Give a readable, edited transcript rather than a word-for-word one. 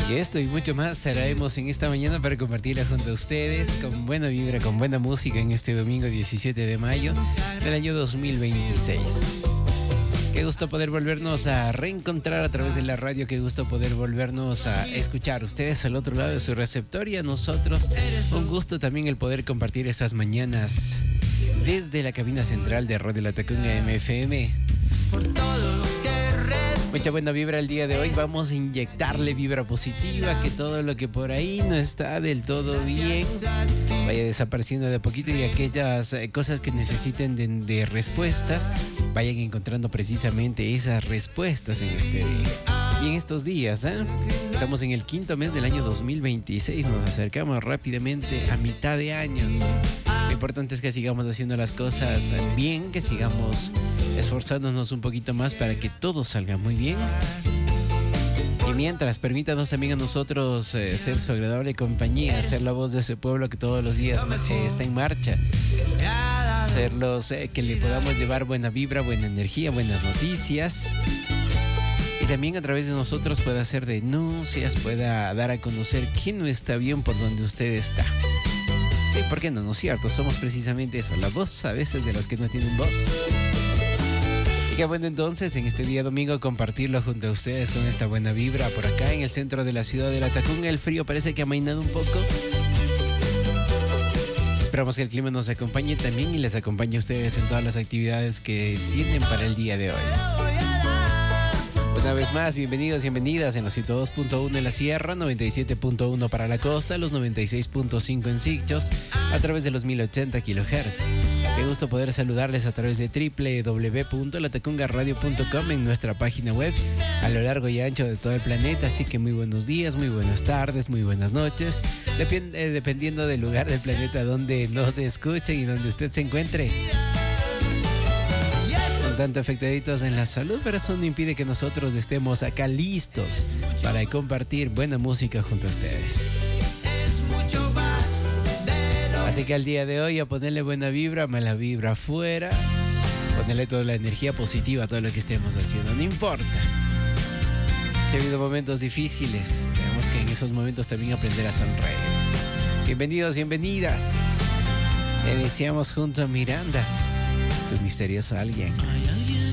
Y esto y mucho más traemos en esta mañana para compartirla junto a ustedes con buena vibra, con buena música en este domingo 17 de mayo del año 2026. Qué gusto poder volvernos a reencontrar a través de la radio, qué gusto poder volvernos a escuchar ustedes al otro lado de su receptor y a nosotros un gusto también el poder compartir estas mañanas desde la cabina central de Radio Latacunga MFM. Mucha buena vibra el día de hoy. Vamos a inyectarle vibra positiva, que todo lo que por ahí no está del todo bien vaya desapareciendo de a poquito, y aquellas cosas que necesiten de respuestas vayan encontrando precisamente esas respuestas en este día. Y en estos días, estamos en el quinto mes del año 2026, nos acercamos rápidamente a mitad de año. Lo importante es que sigamos haciendo las cosas bien, que sigamos esforzándonos un poquito más para que todo salga muy bien. Y mientras, permítanos también a nosotros ser su agradable compañía, ser la voz de ese pueblo que todos los días está en marcha, ser los que le podamos llevar buena vibra, buena energía, buenas noticias. Y también a través de nosotros pueda hacer denuncias, pueda dar a conocer qué no está bien por donde usted está. Sí, ¿por qué no? ¿No es cierto? Somos precisamente eso, la voz a veces de los que no tienen voz. Y qué bueno entonces en este día domingo compartirlo junto a ustedes con esta buena vibra por acá en el centro de la ciudad de Latacunga. El frío parece que ha amainado un poco. Esperamos que el clima nos acompañe también y les acompañe a ustedes en todas las actividades que tienen para el día de hoy. Una vez más, bienvenidos, bienvenidas en los 102.1 en la Sierra, 97.1 para la costa, los 96.5 en Sitges, a través de los 1080 kHz. Qué gusto poder saludarles a través de www.latacungaradio.com en nuestra página web a lo largo y ancho de todo el planeta. Así que muy buenos días, muy buenas tardes, muy buenas noches, dependiendo del lugar del planeta donde nos escuchen y donde usted se encuentre. Tanto afectaditos en la salud, pero eso no impide que nosotros estemos acá listos para compartir buena música junto a ustedes. Así que al día de hoy a ponerle buena vibra, mala vibra afuera, ponerle toda la energía positiva a todo lo que estemos haciendo, no importa. Si ha habido momentos difíciles, tenemos que en esos momentos también aprender a sonreír. Bienvenidos, bienvenidas. Iniciamos junto a Miranda, tu misterioso alguien.